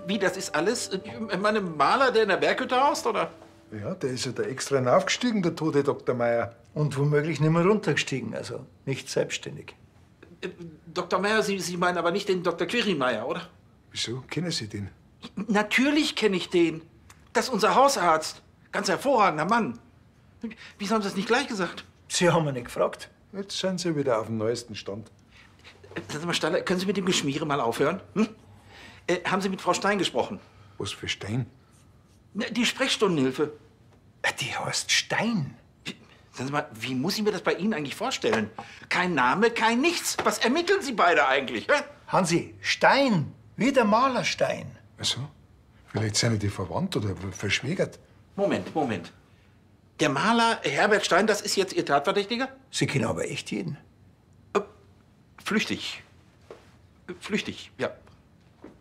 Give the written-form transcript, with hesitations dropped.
Wie, das ist alles meinem Maler, der in der Berghütte haust, oder? Ja, der ist ja da extra hinaufgestiegen, der tote Dr. Meier. Und womöglich nicht mehr runtergestiegen, also nicht selbstständig. Dr. Meier, Sie meinen aber nicht den Dr. Quirimeier, oder? Wieso? Kennen Sie den? Natürlich kenne ich den. Das ist unser Hausarzt. Ganz hervorragender Mann. Wieso haben Sie das nicht gleich gesagt? Sie haben mich nicht gefragt. Jetzt sind Sie wieder auf dem neuesten Stand. Sagen Sie mal, Staller, können Sie mit dem Geschmiere mal aufhören? Hm? Haben Sie mit Frau Stein gesprochen? Was für Stein? Die Sprechstundenhilfe. Die heißt Stein. Sagen Sie mal, wie muss ich mir das bei Ihnen eigentlich vorstellen? Kein Name, kein Nichts. Was ermitteln Sie beide eigentlich? Hä? Hansi, Stein. Wie der Malerstein. Ach so? Vielleicht sind die verwandt oder verschwägert. Moment. Der Maler Herbert Stein, das ist jetzt Ihr Tatverdächtiger? Sie kennen aber echt jeden. Flüchtig. Flüchtig, ja.